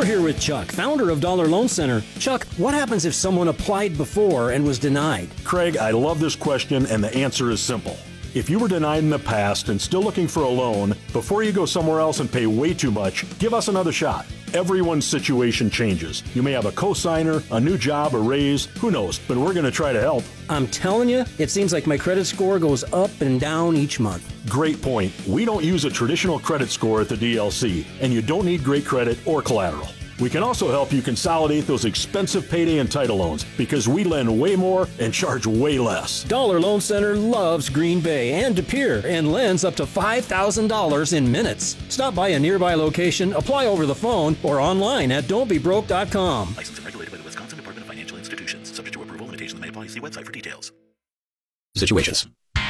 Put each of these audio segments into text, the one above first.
We're here with Chuck, founder of Dollar Loan Center. Chuck, what happens if someone applied before and was denied? Craig, I love this question, and the answer is simple. If you were denied in the past and still looking for a loan, before you go somewhere else and pay way too much, give us another shot. Everyone's situation changes. You may have a cosigner, a new job, a raise, who knows, but we're going to try to help. I'm telling you, it seems like my credit score goes up and down each month. Great point. We don't use a traditional credit score at the DLC, and you don't need great credit or collateral. We can also help you consolidate those expensive payday and title loans because we lend way more and charge way less. Dollar Loan Center loves Green Bay and De Pere and lends up to $5,000 in minutes. Stop by a nearby location, apply over the phone, or online at don'tbebroke.com. Licensed and regulated by the Wisconsin Department of Financial Institutions. Subject to approval, limitations may apply. See website for details. Situations.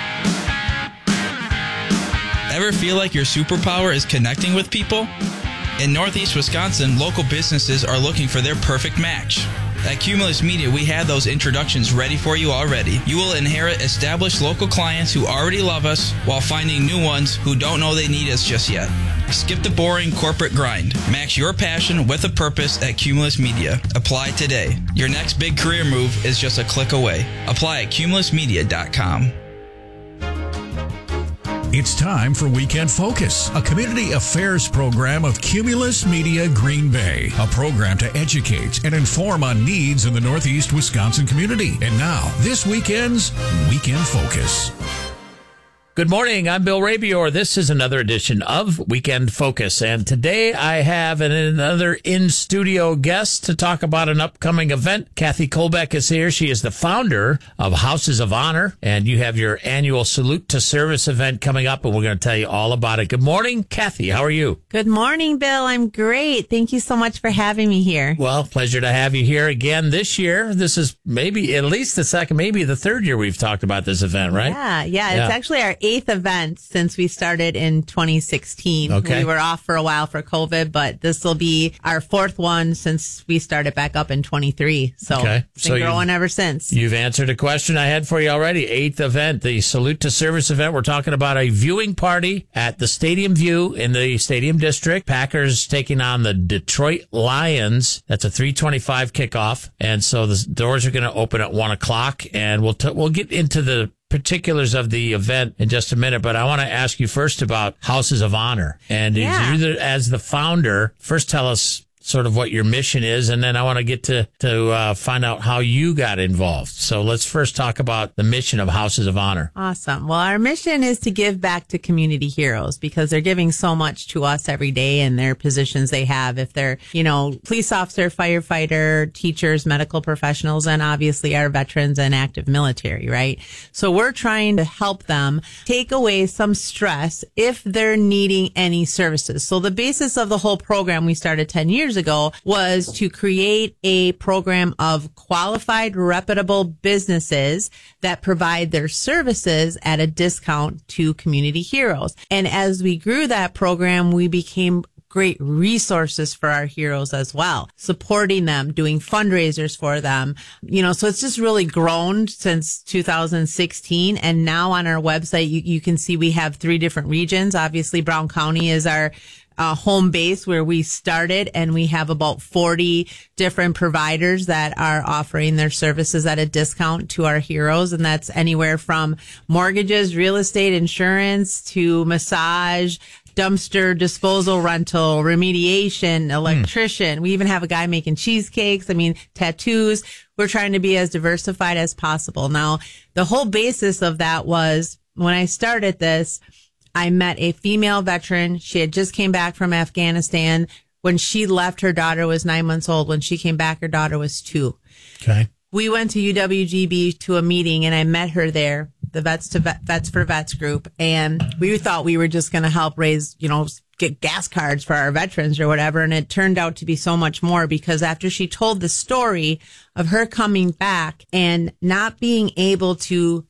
Ever feel like your superpower is connecting with people? In Northeast Wisconsin, local businesses are looking for their perfect match. At Cumulus Media, we have those introductions ready for you already. You will inherit established local clients who already love us while finding new ones who don't know they need us just yet. Skip the boring corporate grind. Match your passion with a purpose at Cumulus Media. Apply today. Your next big career move is just a click away. Apply at cumulusmedia.com. It's time for Weekend Focus, a community affairs program of Cumulus Media Green Bay, a program to educate and inform on needs in the Northeast Wisconsin community. And now, this weekend's Weekend Focus. Good morning. I'm Bill Rabior. This is another edition of Weekend Focus. And today I have another in-studio guest to talk about an upcoming event. Kathy Kolbeck is here. She is the founder of Houses of Honor. And you have your annual Salute to Service event coming up, and we're going to tell you all about it. Good morning, Kathy. How are you? Good morning, Bill. I'm great. Thank you so much for having me here. Well, pleasure to have you here again this year. This is maybe at least the second, maybe the third year we've talked about this event, right? Yeah. It's actually our 8th event since we started in 2016. Okay. We were off for a while for COVID, but this will be our 4th one since we started back up in 23. So it's been growing ever since. You've answered a question I had for you already. 8th event, the Salute to Service event. We're talking about a viewing party at the Stadium View in the Stadium District. Packers taking on the Detroit Lions. That's a 3:25 kickoff. And so the doors are going to open at 1 o'clock, and we'll get into the particulars of the event in just a minute, but I want to ask you first about Houses of Honor. And as the founder, first tell us sort of what your mission is, and then I want to get to find out how you got involved. So let's first talk about the mission of Houses of Honor. Awesome. Well, our mission is to give back to community heroes because they're giving so much to us every day in their positions they have. If they're, police officer, firefighter, teachers, medical professionals, and obviously our veterans and active military, right? So we're trying to help them take away some stress if they're needing any services. So the basis of the whole program we started 10 years ago was to create a program of qualified, reputable businesses that provide their services at a discount to community heroes. And as we grew that program, we became great resources for our heroes as well, supporting them, doing fundraisers for them. So it's just really grown since 2016. And now on our website, you can see we have 3 different regions. Obviously, Brown County is our home base where we started, and we have about 40 different providers that are offering their services at a discount to our heroes. And that's anywhere from mortgages, real estate, insurance, to massage, dumpster disposal rental, remediation, electrician. We even have a guy making cheesecakes. Tattoos. We're trying to be as diversified as possible. Now, the whole basis of that was when I started this, I met a female veteran. She had just came back from Afghanistan. When she left, her daughter was 9 months old. When she came back, her daughter was 2. Okay. We went to UWGB to a meeting, and I met her there, the Vets for Vets group. And we thought we were just going to help raise, get gas cards for our veterans or whatever. And it turned out to be so much more, because after she told the story of her coming back and not being able to pop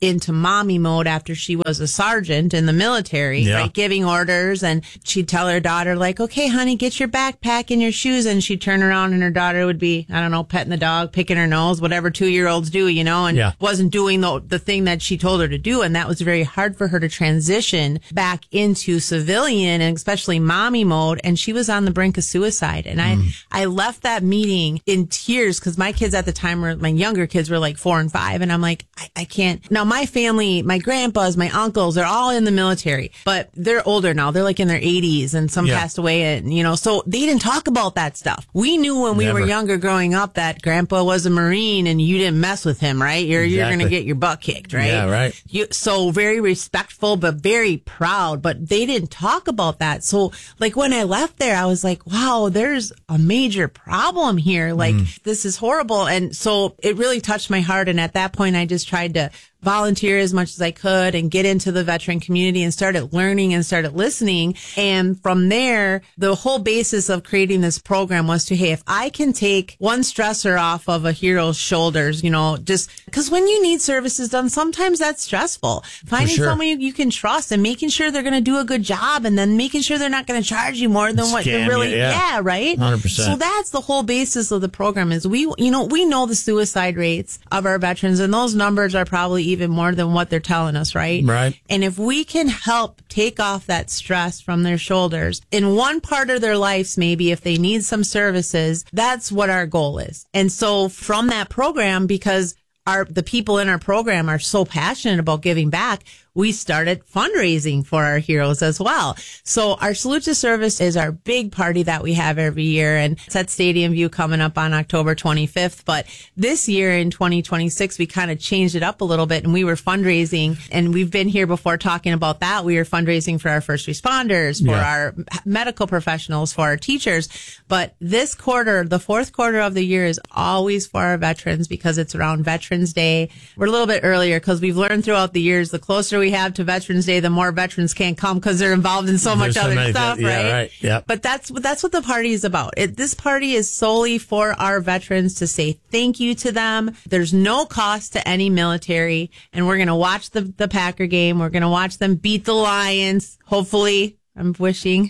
into mommy mode after she was a sergeant in the military, right? Giving orders. And she'd tell her daughter, like, okay, honey, get your backpack and your shoes. And she'd turn around and her daughter would be, I don't know, petting the dog, picking her nose, whatever 2-year-olds do, you know, and wasn't doing the thing that she told her to do. And that was very hard for her to transition back into civilian and especially mommy mode. And she was on the brink of suicide. And I left that meeting in tears because my kids at the time my younger kids were like 4 and 5. And I'm like, I can't. Now my family, my grandpas, my uncles, they're all in the military, but they're older now. They're like in their 80s and some passed away. And, you know, so they didn't talk about that stuff. We knew when we were younger growing up that grandpa was a Marine and you didn't mess with him, right? You're going to get your butt kicked, right? Yeah, right. So very respectful, but very proud, but they didn't talk about that. So like when I left there, I was like, wow, there's a major problem here. Like this is horrible. And so it really touched my heart. And at that point, I just tried to volunteer as much as I could and get into the veteran community and started learning and started listening. And from there, the whole basis of creating this program was to, hey, if I can take one stressor off of a hero's shoulders, you know, just because when you need services done, sometimes that's stressful. Finding someone you can trust and making sure they're going to do a good job and then making sure they're not going to charge you more than what they're really, right? 100%. So that's the whole basis of the program is we know the suicide rates of our veterans and those numbers are probably even more than what they're telling us, right? Right. And if we can help take off that stress from their shoulders in one part of their lives, maybe if they need some services, that's what our goal is. And so from that program, because the people in our program are so passionate about giving back, we started fundraising for our heroes as well. So our Salute to Service is our big party that we have every year, and it's at Stadium View coming up on October 25th. But this year in 2026, we kind of changed it up a little bit and we were fundraising, and we've been here before talking about that. We were fundraising for our first responders, for our medical professionals, for our teachers. But this quarter, the fourth quarter of the year, is always for our veterans because it's around Veterans Day. We're a little bit earlier because we've learned throughout the years, the closer we have to Veterans Day, the more veterans can't come because they're involved in so much other stuff, right? Right. Yeah. But that's what the party is about. This party is solely for our veterans to say thank you to them. There's no cost to any military, and we're going to watch the Packer game. We're going to watch them beat the Lions, hopefully. I'm hoping.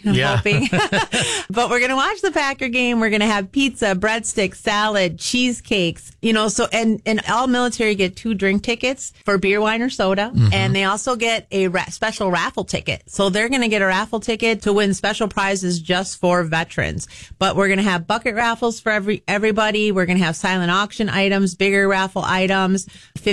But we're going to watch the Packer game. We're going to have pizza, breadsticks, salad, cheesecakes, you know, so, and all military get 2 drink tickets for beer, wine, or soda. And they also get a special raffle ticket. So they're going to get a raffle ticket to win special prizes just for veterans. But we're going to have bucket raffles for everybody. We're going to have silent auction items, bigger raffle items,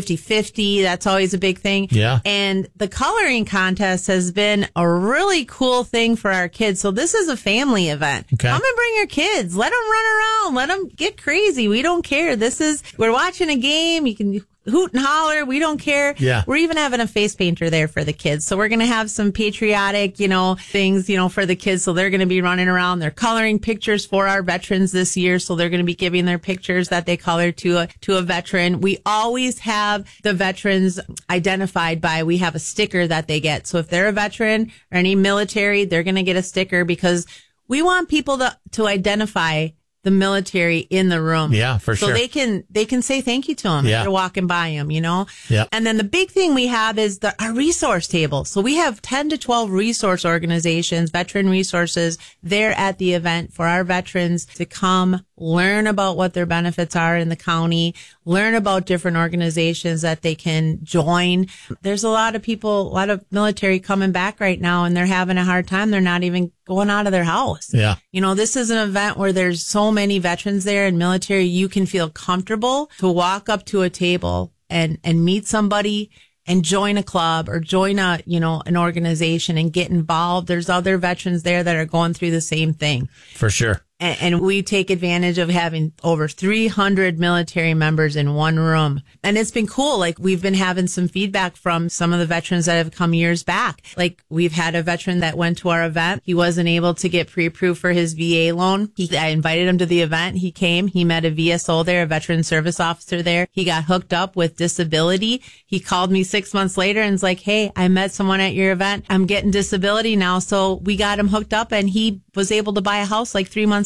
50-50. That's always a big thing. Yeah. And the coloring contest has been a really cool thing for our kids. So this is a family event. Okay. Come and bring your kids. Let them run around. Let them get crazy. We don't care. We're watching a game. You can hoot and holler. We don't care. Yeah. We're even having a face painter there for the kids. So we're going to have some patriotic, you know, things, you know, for the kids. So they're going to be running around. They're coloring pictures for our veterans this year. So they're going to be giving their pictures that they color to a veteran. We always have the veterans identified by, we have a sticker that they get. So if they're a veteran or any military, they're going to get a sticker because we want people to identify the military in the room. Yeah, for sure. So they can say thank you to them if they're walking by them, you know? Yeah. And then the big thing we have is our resource table. So we have 10 to 12 resource organizations, veteran resources there at the event for our veterans to come learn about what their benefits are in the county, learn about different organizations that they can join. There's a lot of military coming back right now and they're having a hard time. They're not even going out of their house. Yeah. You know, this is an event where there's so many veterans there and military, you can feel comfortable to walk up to a table and meet somebody and join a club or join an organization and get involved. There's other veterans there that are going through the same thing. For sure. And we take advantage of having over 300 military members in one room. And it's been cool. Like, we've been having some feedback from some of the veterans that have come years back. Like, we've had a veteran that went to our event. He wasn't able to get pre-approved for his VA loan. I invited him to the event. He came. He met a VSO there, a veteran service officer there. He got hooked up with disability. He called me 6 months later and was like, hey, I met someone at your event. I'm getting disability now. So we got him hooked up and he was able to buy a house like 3 months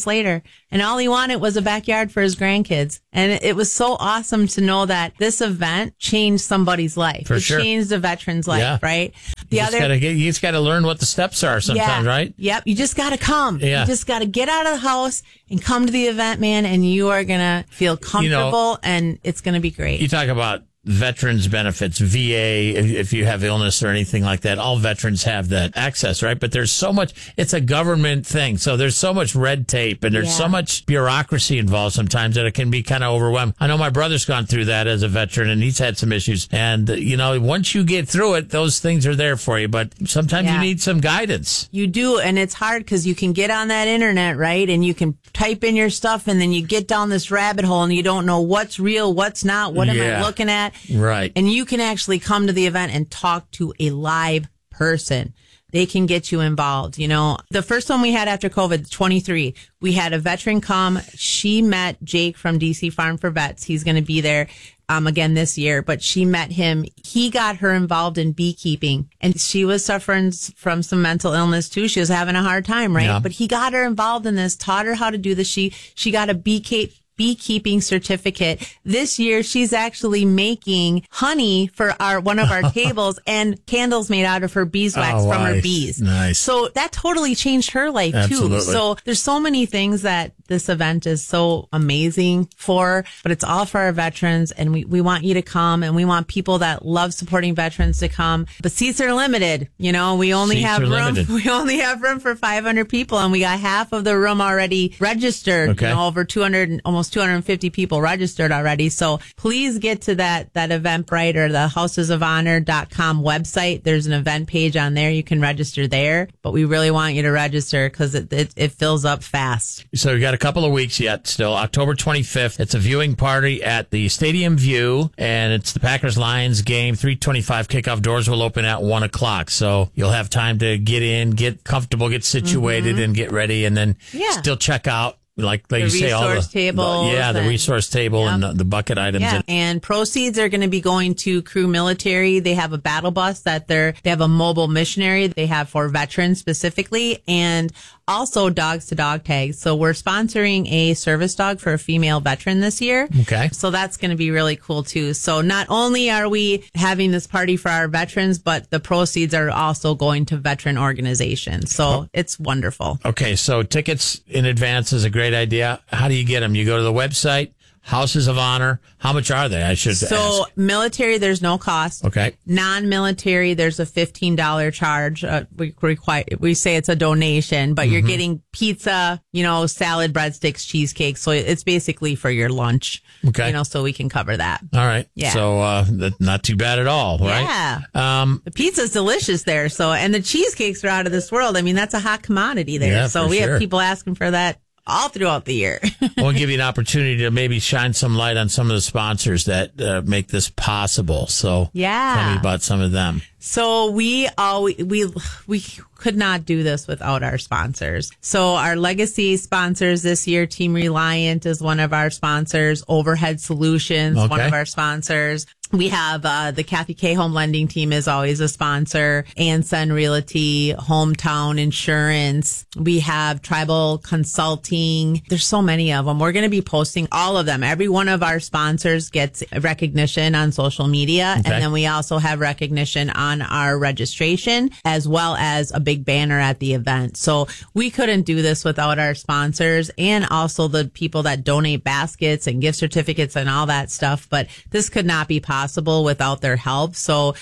months later, and all he wanted was a backyard for his grandkids. And it was so awesome to know that this event changed somebody's life. For sure. It changed a veteran's life, right? You just got to learn what the steps are sometimes, right? Yep. You just got to come. Yeah. You just got to get out of the house and come to the event, man, and you are going to feel comfortable, and it's going to be great. You talk about veterans benefits, VA, if you have illness or anything like that, all veterans have that access, right? But there's so much, it's a government thing. So there's so much red tape and there's so much bureaucracy involved sometimes that it can be kind of overwhelming. I know my brother's gone through that as a veteran and he's had some issues. And, once you get through it, those things are there for you. But sometimes you need some guidance. You do. And it's hard because you can get on that internet, right? And you can type in your stuff and then you get down this rabbit hole and you don't know what's real, what's not, what am I looking at? Right. And you can actually come to the event and talk to a live person. They can get you involved. The first one we had after COVID, 23, we had a veteran come. She met Jake from DC Farm for Vets. He's going to be there again this year, but she met him. He got her involved in beekeeping, and she was suffering from some mental illness too. She was having a hard time, right? Yeah. But he got her involved in this, taught her how to do this. She got a beekeeping certificate. This year, she's actually making honey for one of our tables and candles made out of her beeswax from her bees. Nice. So that totally changed her life Absolutely. too. So there's so many things that this event is so amazing for, but it's all for our veterans, and we want you to come, and we want people that love supporting veterans to come. But seats are limited. We only have room. We only have room for 500 people, and we got half of the room already registered. Okay. Over 200, almost 250 people registered already. So please get to that Eventbrite or the housesofhonor.com website. There's an event page on there. You can register there, but we really want you to register because it fills up fast. So we got a couple of weeks yet still. October 25th, it's a viewing party at the Stadium View, and it's the Packers-Lions game. 3:25 kickoff. Doors will open at 1 o'clock. So you'll have time to get in, get comfortable, get situated, and get ready, and then still check out. Like you say, all the resource table and the bucket items. Yeah, and proceeds are going to be going to Crew Military. They have a battle bus they have a mobile missionary they have for veterans specifically, and also dogs to dog tags. So we're sponsoring a service dog for a female veteran this year. Okay. So that's going to be really cool too. So not only are we having this party for our veterans, but the proceeds are also going to veteran organizations. So it's wonderful. Okay. So tickets in advance is a great idea. How do you get them? You go to the website, Houses of Honor. How much are they? I should ask. So military, there's no cost. Okay. Non-military, there's a $15 charge. We say it's a donation, but you're getting pizza, salad, breadsticks, cheesecake. So it's basically for your lunch. Okay. So we can cover that. All right. Yeah. So not too bad at all, right? Yeah. The pizza's delicious there. So, and the cheesecakes are out of this world. I mean, that's a hot commodity there. Yeah, so we have people asking for that all throughout the year. We'll give you an opportunity to maybe shine some light on some of the sponsors that make this possible. So tell me about some of them. So we could not do this without our sponsors. So our legacy sponsors this year, Team Reliant is one of our sponsors. Overhead Solutions, one of our sponsors. We have the Kathy K Home Lending Team is always a sponsor. Anson Realty, Hometown Insurance. We have Tribal Consulting. There's so many of them. We're going to be posting all of them. Every one of our sponsors gets recognition on social media. Okay. And then we also have recognition on our registration, as well as a big banner at the event. So we couldn't do this without our sponsors and also the people that donate baskets and gift certificates and all that stuff. But this could not be possible without their help. So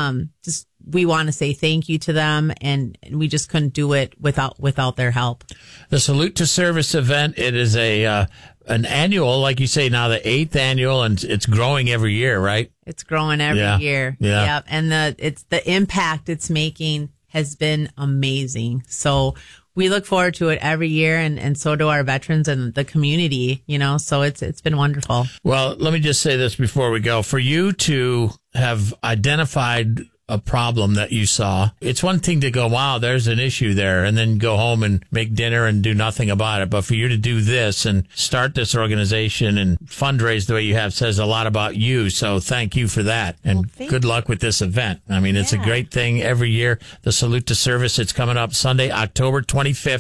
we want to say thank you to them, and we just couldn't do it without their help. The Salute to Service event, it is an annual, like you say now, the 8th annual, and it's growing every year, right? It's growing every year. Yeah. Yep. And the impact it's making has been amazing. So we look forward to it every year, and so do our veterans and the community, so it's been wonderful. Well, let me just say this before we go. For you to have identified a problem that you saw, it's one thing to go, wow, there's an issue there, and then go home and make dinner and do nothing about it. But for you to do this and start this organization and fundraise the way you have says a lot about you. So thank you for that. And good luck with this event. I mean, it's a great thing every year. The Salute to Service, it's coming up Sunday, October 25th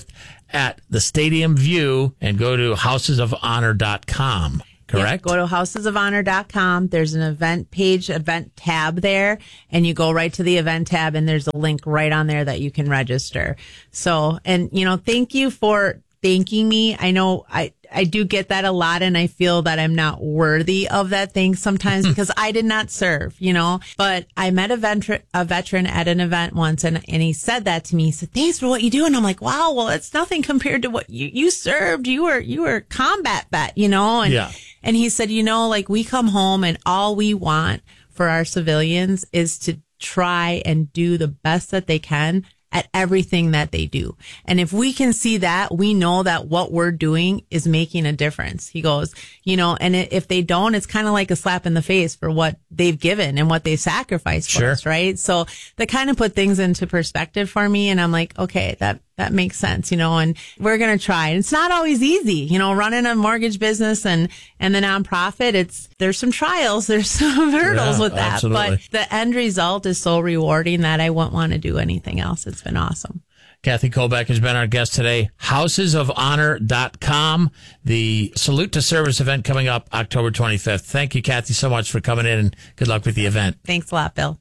at the Stadium View and go to housesofhonor.com. Correct? Go to housesofhonor.com. There's an event page, event tab there, and you go right to the event tab, and there's a link right on there that you can register. So, and, thank you for thanking me. I know I do get that a lot, and I feel that I'm not worthy of that thing sometimes because I did not serve, but I met a veteran at an event once, and he said that to me. He said, thanks for what you do. And I'm like, wow, well, it's nothing compared to what you served. You were combat vet, and he said, we come home and all we want for our civilians is to try and do the best that they can at everything that they do. And if we can see that, we know that what we're doing is making a difference. He goes, and if they don't, it's kind of like a slap in the face for what they've given and what they sacrificed for us, right? So that kind of put things into perspective for me. And I'm like, okay, that makes sense, and we're going to try. And it's not always easy, running a mortgage business and the nonprofit. There's some trials, there's some hurdles with that, absolutely. But the end result is so rewarding that I wouldn't want to do anything else. It's been awesome. Kathy Kolbeck has been our guest today. Housesofhonor.com. The Salute to Service event coming up October 25th. Thank you, Kathy, so much for coming in, and good luck with the event. Thanks a lot, Bill.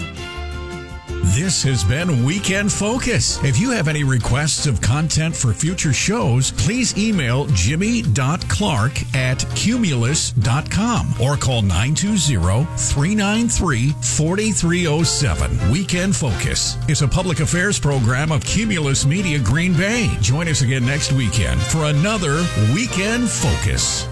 This has been Weekend Focus. If you have any requests of content for future shows, please email jimmy.clark@cumulus.com or call 920-393-4307. Weekend Focus is a public affairs program of Cumulus Media Green Bay. Join us again next weekend for another Weekend Focus.